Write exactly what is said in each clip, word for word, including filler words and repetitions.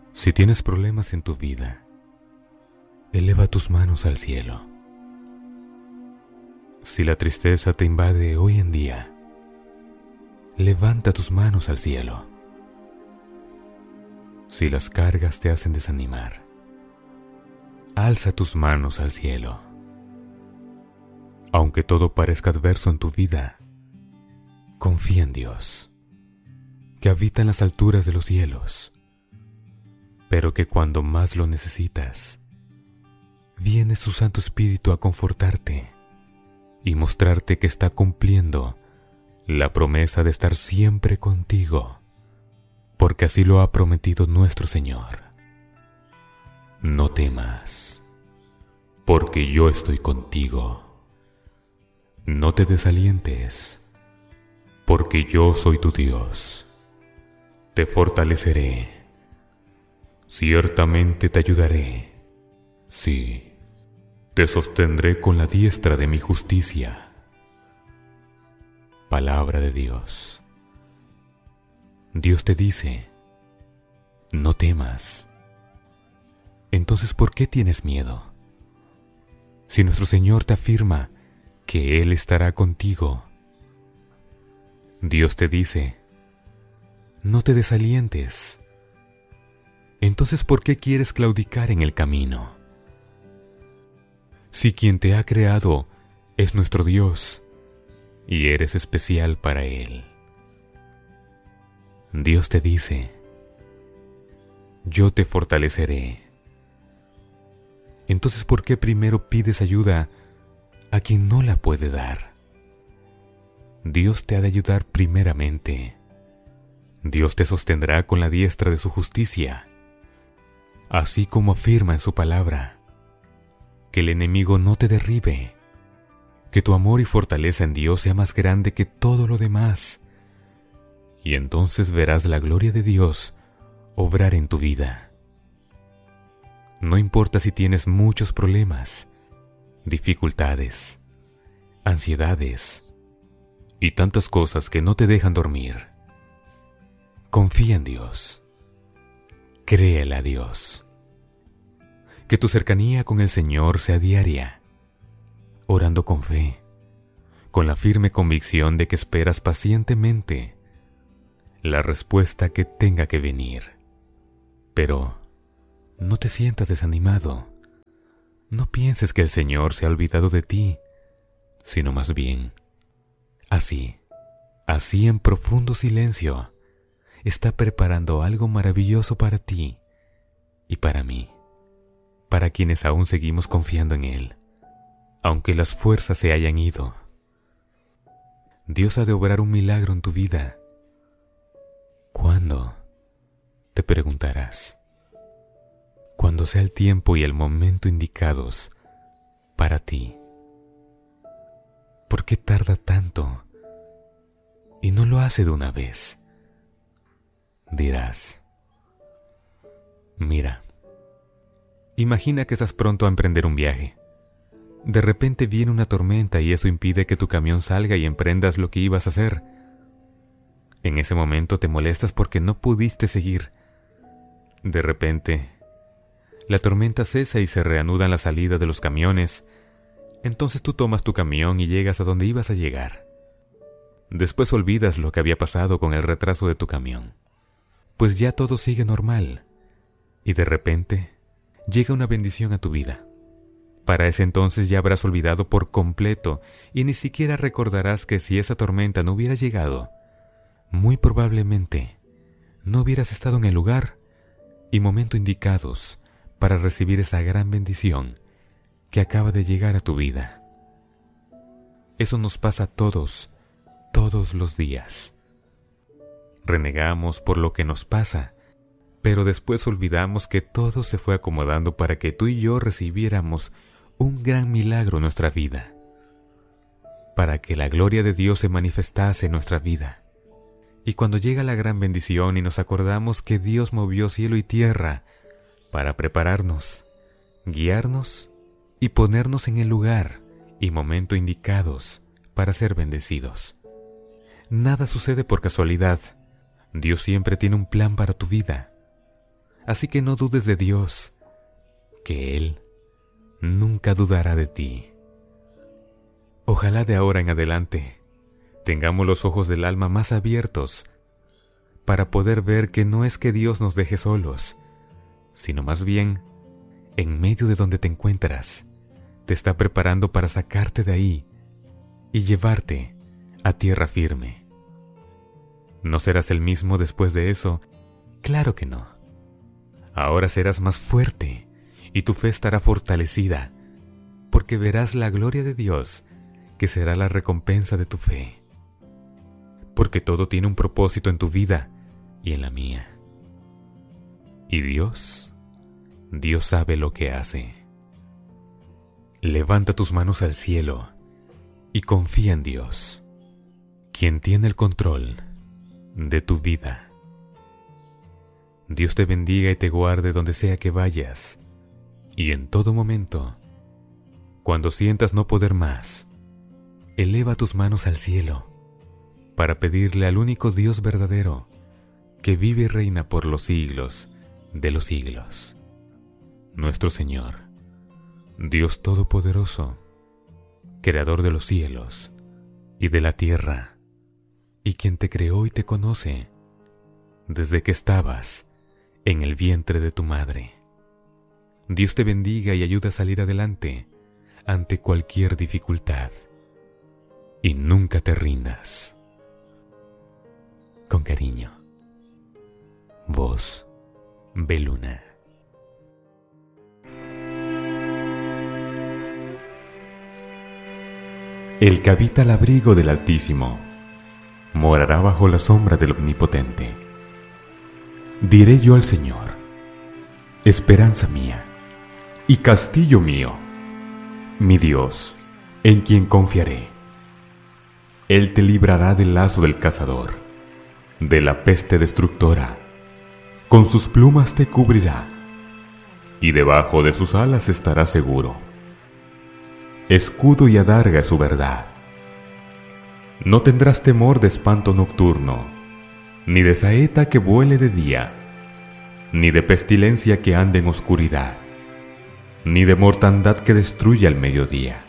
Si tienes problemas en tu vida, eleva tus manos al cielo. Si la tristeza te invade hoy en día, levanta tus manos al cielo. Si las cargas te hacen desanimar, alza tus manos al cielo. Aunque todo parezca adverso en tu vida, confía en Dios, que habita en las alturas de los cielos, pero que cuando más lo necesitas, viene su Santo Espíritu a confortarte y mostrarte que está cumpliendo la promesa de estar siempre contigo, porque así lo ha prometido nuestro Señor. No temas, porque yo estoy contigo. No te desalientes, porque yo soy tu Dios. Te fortaleceré. Ciertamente te ayudaré. Sí, te sostendré con la diestra de mi justicia. Palabra de Dios. Dios te dice, no temas. Entonces, ¿por qué tienes miedo? Si nuestro Señor te afirma que Él estará contigo. Dios te dice, no te desalientes. Entonces, ¿por qué quieres claudicar en el camino? Si quien te ha creado es nuestro Dios y eres especial para Él. Dios te dice, yo te fortaleceré. Entonces, ¿por qué primero pides ayuda a quien no la puede dar? Dios te ha de ayudar primeramente. Dios te sostendrá con la diestra de su justicia, así como afirma en su palabra, que el enemigo no te derribe, que tu amor y fortaleza en Dios sea más grande que todo lo demás, y entonces verás la gloria de Dios obrar en tu vida. No importa si tienes muchos problemas, dificultades, ansiedades y tantas cosas que no te dejan dormir. Confía en Dios. Créele a Dios. Que tu cercanía con el Señor sea diaria, orando con fe, con la firme convicción de que esperas pacientemente la respuesta que tenga que venir. Pero no te sientas desanimado. No pienses que el Señor se ha olvidado de ti, sino más bien, así, así en profundo silencio, está preparando algo maravilloso para ti y para mí, para quienes aún seguimos confiando en Él, aunque las fuerzas se hayan ido. Dios ha de obrar un milagro en tu vida. ¿Cuándo? Te preguntarás. Cuando sea el tiempo y el momento indicados para ti. ¿Por qué tarda tanto? Y no lo hace de una vez. Dirás, mira, imagina que estás pronto a emprender un viaje. De repente viene una tormenta y eso impide que tu camión salga y emprendas lo que ibas a hacer. En ese momento te molestas porque no pudiste seguir. De repente, la tormenta cesa y se reanudan las salidas de los camiones. Entonces tú tomas tu camión y llegas a donde ibas a llegar. Después olvidas lo que había pasado con el retraso de tu camión, pues ya todo sigue normal. Y de repente, llega una bendición a tu vida. Para ese entonces ya habrás olvidado por completo y ni siquiera recordarás que si esa tormenta no hubiera llegado, muy probablemente no hubieras estado en el lugar y momento indicados para recibir esa gran bendición que acaba de llegar a tu vida. Eso nos pasa a todos, todos los días. Renegamos por lo que nos pasa, pero después olvidamos que todo se fue acomodando para que tú y yo recibiéramos un gran milagro en nuestra vida, para que la gloria de Dios se manifestase en nuestra vida. Y cuando llega la gran bendición y nos acordamos que Dios movió cielo y tierra para prepararnos, guiarnos y ponernos en el lugar y momento indicados para ser bendecidos. Nada sucede por casualidad. Dios siempre tiene un plan para tu vida. Así que no dudes de Dios, que Él nunca dudará de ti. Ojalá de ahora en adelante tengamos los ojos del alma más abiertos para poder ver que no es que Dios nos deje solos, sino más bien, en medio de donde te encuentras, te está preparando para sacarte de ahí y llevarte a tierra firme. ¿No serás el mismo después de eso? Claro que no. Ahora serás más fuerte y tu fe estará fortalecida, porque verás la gloria de Dios, que será la recompensa de tu fe. Porque todo tiene un propósito en tu vida y en la mía. Y Dios, Dios sabe lo que hace. Levanta tus manos al cielo y confía en Dios, quien tiene el control de tu vida. Dios te bendiga y te guarde donde sea que vayas, y en todo momento, cuando sientas no poder más, eleva tus manos al cielo para pedirle al único Dios verdadero que vive y reina por los siglos de los siglos, nuestro Señor, Dios Todopoderoso, Creador de los cielos y de la tierra, y quien te creó y te conoce desde que estabas en el vientre de tu madre. Dios te bendiga y ayuda a salir adelante ante cualquier dificultad, y nunca te rindas. Con cariño, Voz Beluna. El que habita al abrigo del Altísimo morará bajo la sombra del Omnipotente. Diré yo al Señor, esperanza mía y castillo mío, mi Dios, en quien confiaré. Él te librará del lazo del cazador, de la peste destructora. Con sus plumas te cubrirá, y debajo de sus alas estarás seguro. Escudo y adarga es su verdad. No tendrás temor de espanto nocturno, ni de saeta que vuele de día, ni de pestilencia que ande en oscuridad, ni de mortandad que destruya al mediodía.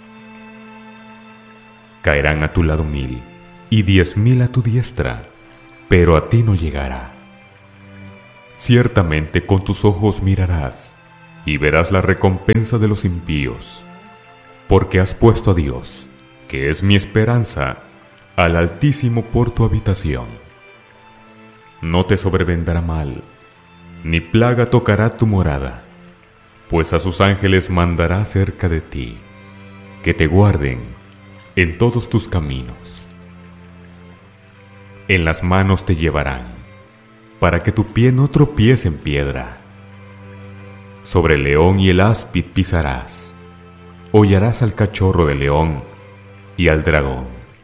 Caerán a tu lado mil, y diez mil a tu diestra, pero a ti no llegará. Ciertamente con tus ojos mirarás, y verás la recompensa de los impíos, porque has puesto a Dios, que es mi esperanza, al Altísimo por tu habitación. No te sobrevendrá mal, ni plaga tocará tu morada, pues a sus ángeles mandará cerca de ti, que te guarden en todos tus caminos. En las manos te llevarán, para que tu pie no tropiece en piedra. Sobre el león y el áspid pisarás, hollarás al cachorro de león y al dragón.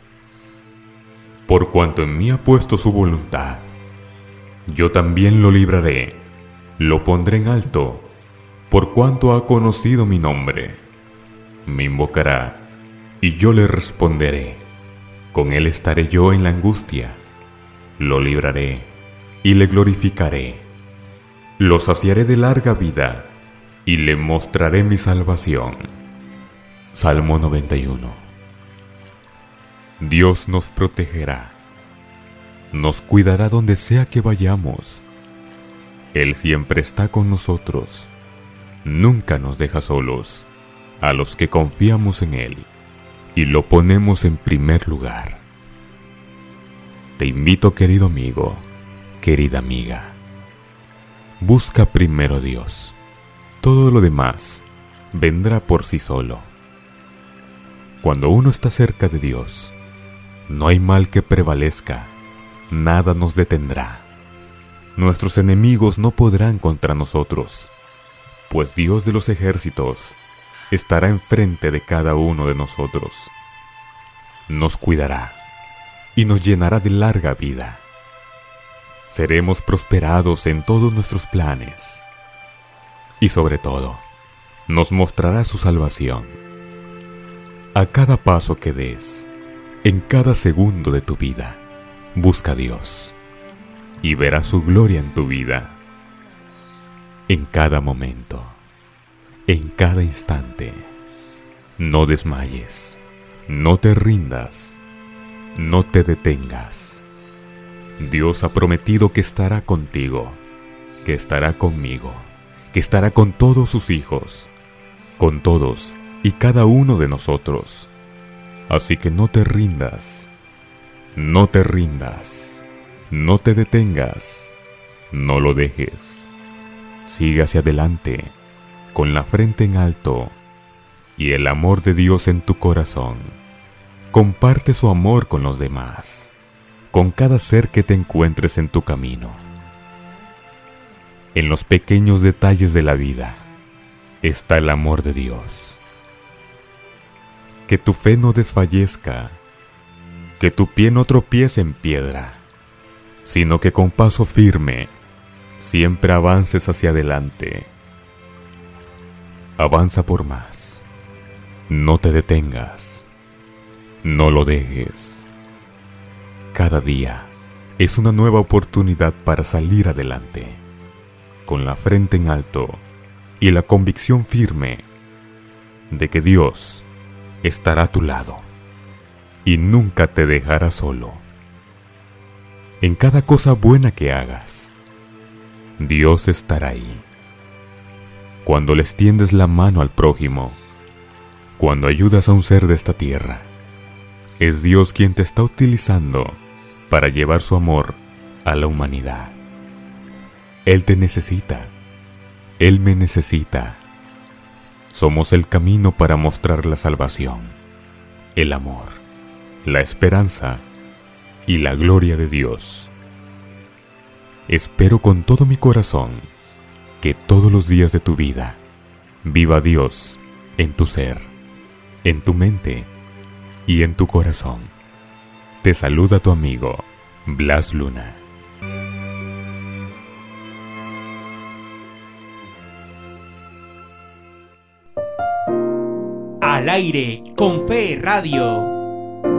Por cuanto en mí ha puesto su voluntad, yo también lo libraré, lo pondré en alto, por cuanto ha conocido mi nombre. Me invocará, y yo le responderé. Con él estaré yo en la angustia. Lo libraré, y le glorificaré. Lo saciaré de larga vida, y le mostraré mi salvación. Salmo noventa y uno. Dios nos protegerá. Nos cuidará donde sea que vayamos. Él siempre está con nosotros. Nunca nos deja solos, a los que confiamos en Él y lo ponemos en primer lugar. Te invito, querido amigo, querida amiga. Busca primero a Dios. Todo lo demás vendrá por sí solo. Cuando uno está cerca de Dios, no hay mal que prevalezca, nada nos detendrá. Nuestros enemigos no podrán contra nosotros, pues Dios de los ejércitos estará enfrente de cada uno de nosotros. Nos cuidará y nos llenará de larga vida. Seremos prosperados en todos nuestros planes y sobre todo, nos mostrará su salvación. A cada paso que des, en cada segundo de tu vida, busca a Dios y verás su gloria en tu vida. en cada momento, en cada instante. No desmayes, no te rindas, no te detengas. Dios ha prometido que estará contigo, que estará conmigo, que estará con todos sus hijos, con todos y cada uno de nosotros. Así que no te rindas, no te rindas, no te detengas, no lo dejes. Sigue hacia adelante, con la frente en alto y el amor de Dios en tu corazón. Comparte su amor con los demás, con cada ser que te encuentres en tu camino. En los pequeños detalles de la vida está el amor de Dios. Que tu fe no desfallezca, que tu pie no tropiece en piedra, sino que con paso firme siempre avances hacia adelante. Avanza por más, no te detengas, no lo dejes. Cada día es una nueva oportunidad para salir adelante, con la frente en alto y la convicción firme de que Dios estará a tu lado y nunca te dejará solo. En cada cosa buena que hagas, Dios estará ahí. Cuando le extiendes la mano al prójimo, cuando ayudas a un ser de esta tierra, es Dios quien te está utilizando para llevar su amor a la humanidad. Él te necesita, Él me necesita. Somos el camino para mostrar la salvación, el amor, la esperanza y la gloria de Dios. Espero con todo mi corazón que todos los días de tu vida viva Dios en tu ser, en tu mente y en tu corazón. Te saluda tu amigo Blas Luna. Al aire con Fe Radio.